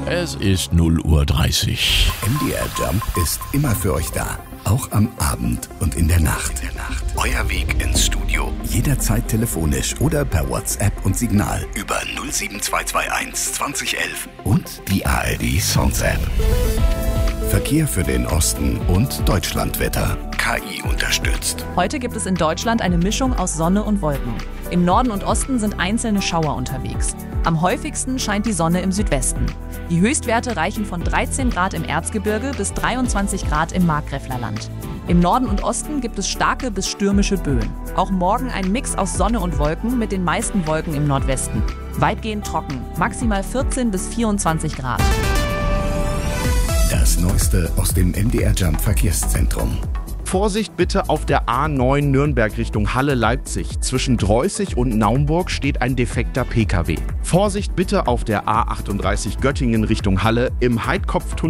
Es ist 0:30 Uhr. MDR Jump ist immer für euch da. Auch am Abend und in der Nacht. Euer Weg ins Studio. Jederzeit telefonisch oder per WhatsApp und Signal über 07221 2011 und die ARD Songs App. Verkehr für den Osten und Deutschlandwetter. KI unterstützt. Heute gibt es in Deutschland eine Mischung aus Sonne und Wolken. Im Norden und Osten sind einzelne Schauer unterwegs. Am häufigsten scheint die Sonne im Südwesten. Die Höchstwerte reichen von 13 Grad im Erzgebirge bis 23 Grad im Markgräflerland. Im Norden und Osten gibt es starke bis stürmische Böen. Auch morgen ein Mix aus Sonne und Wolken mit den meisten Wolken im Nordwesten. Weitgehend trocken, maximal 14 bis 24 Grad. Das Neueste aus dem MDR Jump Verkehrszentrum. Vorsicht bitte auf der A9 Nürnberg Richtung Halle-Leipzig. Zwischen Dreußig und Naumburg steht ein defekter PKW. Vorsicht bitte auf der A38 Göttingen Richtung Halle im Heidkopftunnel